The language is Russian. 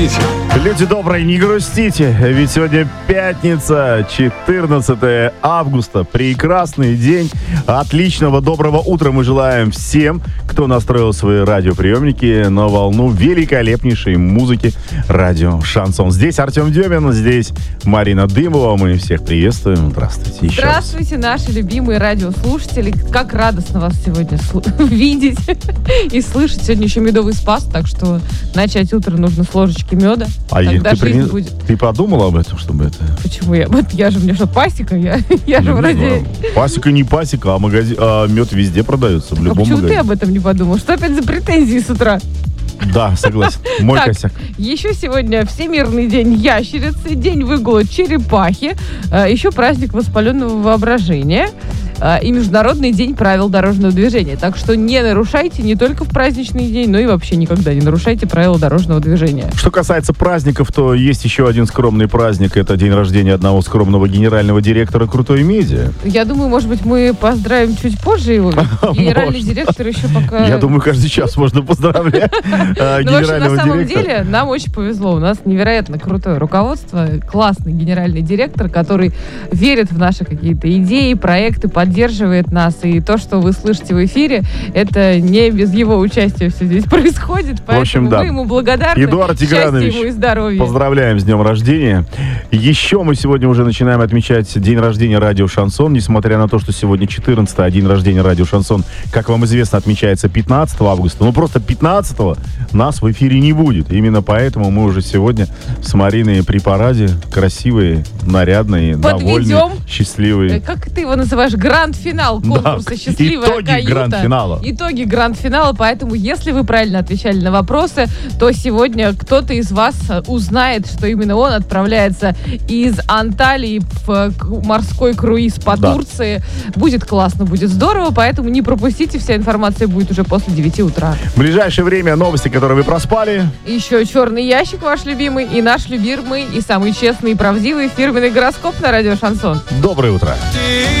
Люди добрые, не грустите, ведь сегодня пятница, 14 августа. Прекрасный день. Отличного доброго утра мы желаем всем, кто настроил свои радиоприемники на волну великолепнейшей музыки радио «Шансон». Здесь Артем Демин, здесь Марина Дымова. Мы всех приветствуем. Здравствуйте еще Здравствуйте, наши любимые радиослушатели. Как радостно вас сегодня видеть и слышать. Сегодня еще медовый спас, так что начать утро нужно с ложечки меда. Ты подумала об этом, чтобы это... Почему я? Я же, мне что, пасека? Я же вроде... Пасека не пасека, а мед везде продается, в любом почему магазине. Ты об этом не подумал? Что опять за претензии с утра? Да, согласен. Мой косяк. Еще сегодня Всемирный день ящерицы, день выгула черепахи, еще праздник воспаленного воображения и Международный день правил дорожного движения. Так что не нарушайте не только в праздничный день, но и вообще никогда не нарушайте правила дорожного движения. Что касается праздников, то есть еще один скромный праздник. Это день рождения одного скромного генерального директора «Крутой медиа». Я думаю, может быть, мы поздравим чуть позже его. Генеральный директор еще пока... Я думаю, каждый час можно поздравлять генерального директора. На самом деле, нам очень повезло. У нас невероятно крутое руководство, классный генеральный директор, который верит в наши какие-то идеи, проекты, поддерживает нас. И то, что вы слышите в эфире, это не без его участия все здесь происходит. Поэтому в общем, да. мы ему благодарны. Эдуард Тигранович, счастья ему и здоровья. Поздравляем с днем рождения. Еще мы сегодня уже начинаем отмечать день рождения радио «Шансон». Несмотря на то, что сегодня 14 а день рождения радио «Шансон», как вам известно, отмечается 15 августа. Ну, просто 15-го нас в эфире не будет. Именно поэтому мы уже сегодня с Мариной при параде. Красивые, нарядные, довольные, счастливые. Как ты его называешь? Гранд-финал конкурса «Счастливая итоги каюта». Гранд-финала. Итоги гранд-финала. Поэтому, если вы правильно отвечали на вопросы, то сегодня кто-то из вас узнает, что именно он отправляется из Анталии в морской круиз по Турции. Будет классно, будет здорово, поэтому не пропустите. Вся информация будет уже после 9 утра. В ближайшее время новости, которые вы проспали. Еще черный ящик ваш любимый и наш любимый и самый честный и правдивый фирменный гороскоп на радио «Шансон». Доброе утро.